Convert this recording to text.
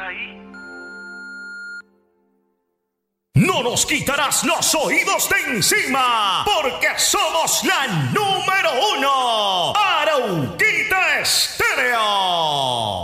No nos quitarás los oídos de encima, porque somos la número 1.